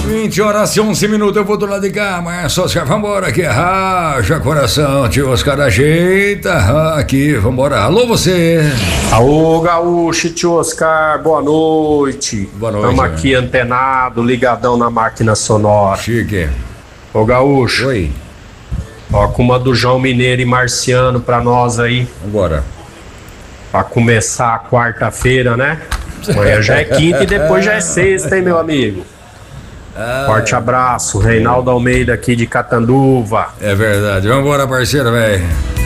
20h11, eu vou do lado de cá, mas só Oscar, vambora aqui, racha coração, tio Oscar ajeita, aqui, vambora, alô você. Alô gaúcho, tio Oscar, boa noite. Boa noite. Estamos aqui antenado, ligadão na máquina sonora. Chique. Ô gaúcho. Oi. Ó, com uma do João Mineiro e Marciano pra nós aí. Agora. Pra começar a quarta-feira, né? Amanhã já é quinta e depois já é sexta, hein, meu amigo? Forte abraço, Reinaldo Almeida aqui de Catanduva. É verdade, vambora, parceiro, velho.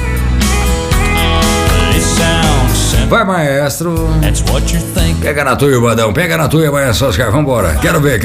Vai, maestro. Pega na tua, Badão, pega na tua, maestro Oscar, vambora. Quero ver.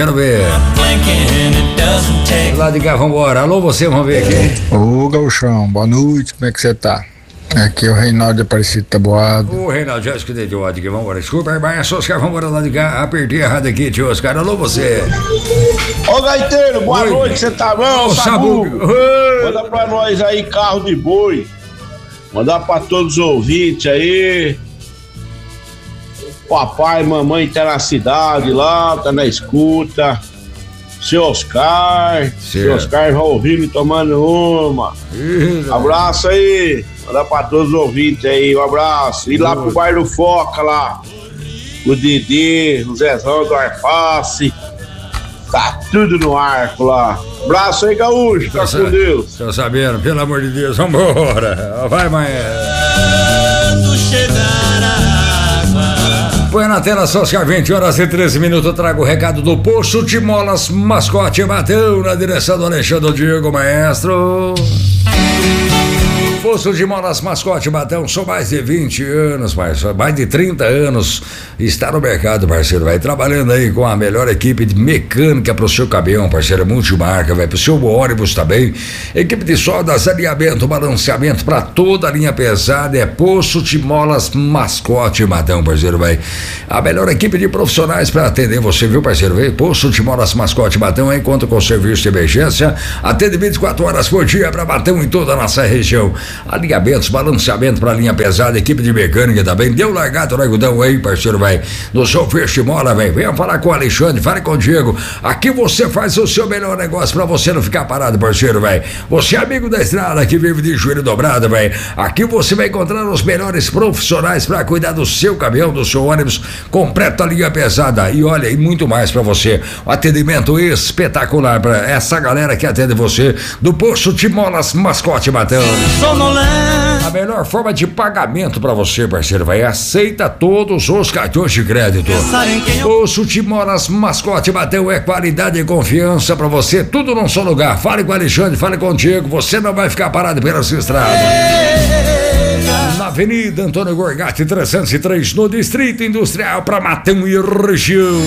Lá de cá, vambora. Alô, você, vamos ver aqui. Ô, Gauchão, boa noite, como é que você tá? Aqui é o Reinaldo de Aparecido Taboado. Ô, Reinaldo, já escutei de ódio aqui, vambora. Desculpa, maestro Oscar, vambora lá de cá. Apertei errado aqui, tio Oscar. Alô, você. Ô, Gaiteiro, boa noite, você tá bom? Ô, Sabugo. Manda pra nós aí, carro de boi. Mandar pra todos os ouvintes aí. Papai e mamãe tá na cidade lá, tá na escuta. Seu Oscar. Seu Oscar vai ouvindo e tomando uma. Abraço aí. Mandar pra todos os ouvintes aí, um abraço. E lá pro bairro do Foca lá. O Didi, o Zezão do Arface. Tá tudo no arco lá. Abraço aí, gaúcho. Tá com Deus. Tô sabendo, pelo amor de Deus, vambora. Vai, maestro. Põe na tela, só Oscar, 20h13. Eu trago o recado do Poço de Molas Mascote Batão, na direção do Alexandre Diego, maestro. Poço de Molas Mascote Batão, são mais de 20 anos, parceiro, mais de 30 anos está no mercado, parceiro, vai trabalhando aí com a melhor equipe de mecânica pro seu caminhão, parceiro, multimarca, vai pro seu ônibus também, equipe de soldas, alinhamento, balanceamento para toda a linha pesada, é Poço de Molas Mascote Batão, parceiro, vai, a melhor equipe de profissionais para atender você, viu, parceiro, vai, Poço de Molas Mascote Batão, aí conta com serviço de emergência, atende 24 horas por dia para Batão em toda a nossa região. Alinhamentos, balanceamento pra linha pesada, equipe de mecânica também. Deu largado no agudão aí, parceiro, vai. No seu Festimola, velho. Venha falar com o Alexandre, fale com o Diego. Aqui você faz o seu melhor negócio pra você não ficar parado, parceiro, velho. Você é amigo da estrada que vive de joelho dobrado, velho. Aqui você vai encontrar os melhores profissionais pra cuidar do seu caminhão, do seu ônibus, completo a linha pesada. E olha, e muito mais pra você. Um atendimento espetacular pra essa galera que atende você do Poço de Molas Mascote Batão. A melhor forma de pagamento pra você, parceiro, vai, aceita todos os cartões de crédito. Poço de Molas Mascote Bateu é qualidade e confiança pra você, tudo num só lugar. Fale com o Alexandre, fale com o Diego, você não vai ficar parado pela sua estrada. Na Avenida Antônio Gorgatti 303, no Distrito Industrial, pra Matão e região.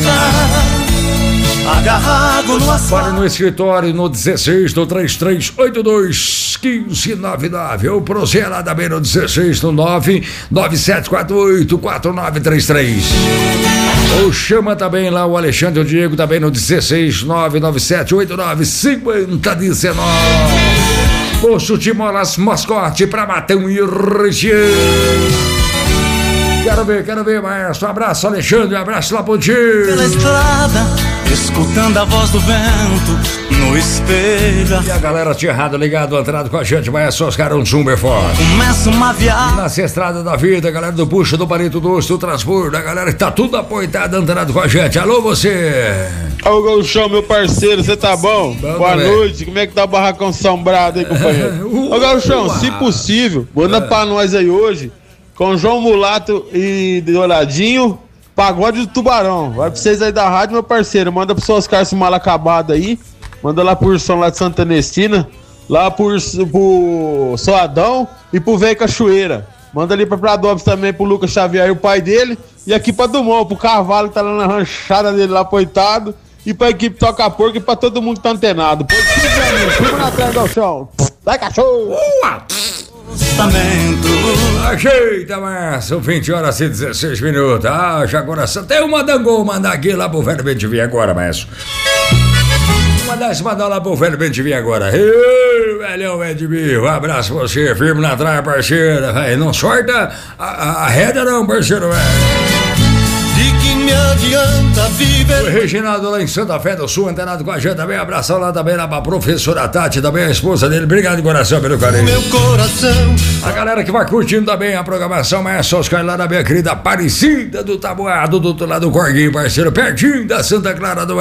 Agarrado no asfalto. Fale no escritório no 16 do 3382 1599 ou proseladamente no 16 do 99748 4933. Ou chama também lá o Alexandre e o Diego também no 16 99789 5019. Poço de Molas Mascote pra Matão e região. Quero ver, maestro. Um abraço, Alexandre, um abraço lá pro Diego. Pela estrada, escutando a voz do vento no espelho. E a galera tinha errado, ligado, entrado com a gente, maestro Oscar, um Zumber forte. Começa uma viagem. Nessa estrada da vida, a galera do Puxa, do Barito Doce, do Transporte, a galera que tá tudo apoitada, entrado com a gente. Alô, você. Ô, Gauchão, meu parceiro, você tá bom? Boa noite, como é que tá o barracão sombrado aí, companheiro? Ô, Gauchão, se possível, manda pra nós aí hoje, com João Mulato e Douradinho, Pagode do Tubarão. Vai pra vocês aí da rádio, meu parceiro. Manda pro seu Oscar esse mal acabado aí. Manda lá pro Ursão lá de Santa Ernestina. Lá pro Soadão e pro Véio Cachoeira. Manda ali pra Pradópolis também pro Lucas Xavier e o pai dele. E aqui pra Dumont, pro Carvalho que tá lá na ranchada dele lá, coitado. E pra equipe Toca Porco e pra todo mundo que tá antenado. Pode seguir pra mim, firma na terra do chão. Vai, cachorro! Ajeita, Márcio, 20h16. Ah, já agora tem uma dangô, mandar aqui lá pro velho Bentivinho agora, Márcio. Mandar lá pro velho Bentivinho agora. Ei, velhão Bentivinho, um abraço pra você, firme na trás, parceira. Não sorta a reda não, parceiro, velho. me adianta viver. O Reginaldo lá em Santa Fé do Sul, antenado com a gente também. Abração lá também pra professora Tati, também a esposa dele. Obrigado de coração pelo carinho. Meu coração. A galera que vai curtindo também a programação, mas é só os caras lá da minha querida Aparecida do Taboado, do outro lado do Corguinho, parceiro, pertinho da Santa Clara do